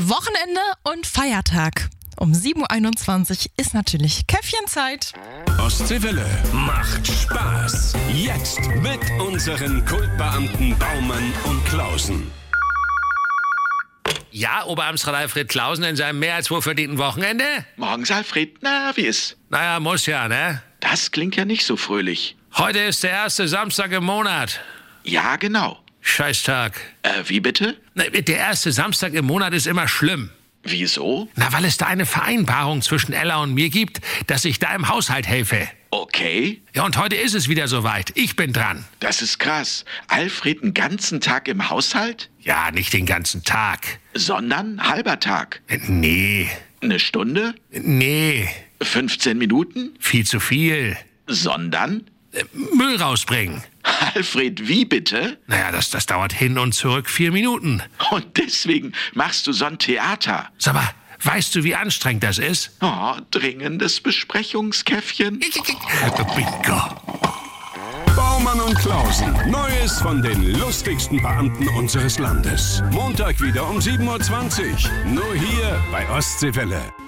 Wochenende und Feiertag. Um 7.21 Uhr ist natürlich Käffchenzeit. Ostseewelle macht Spaß. Jetzt mit unseren Kultbeamten Baumann und Klausen. Ja, Oberamtsrat Alfred Klausen in seinem mehr als wohlverdienten Wochenende? Morgens, Alfred. Na, wie ist? Naja, muss ja, ne? Das klingt ja nicht so fröhlich. Heute ist der erste Samstag im Monat. Ja, genau. Scheißtag. Wie bitte? Der erste Samstag im Monat ist immer schlimm. Wieso? Na, weil es da eine Vereinbarung zwischen Ella und mir gibt, dass ich da im Haushalt helfe. Okay. Ja, und heute ist es wieder soweit. Ich bin dran. Das ist krass. Alfred einen ganzen Tag im Haushalt? Ja, nicht den ganzen Tag. Sondern halber Tag. Nee. Eine Stunde? Nee. 15 Minuten? Viel zu viel. Sondern? Müll rausbringen. Alfred, wie bitte? Naja, das dauert hin und zurück 4 Minuten. Und deswegen machst du so ein Theater. Sag mal, weißt du, wie anstrengend das ist? Oh, dringendes Besprechungskäffchen. Bingo. Baumann und Klausen. Neues von den lustigsten Beamten unseres Landes. Montag wieder um 7.20 Uhr. Nur hier bei Ostseewelle.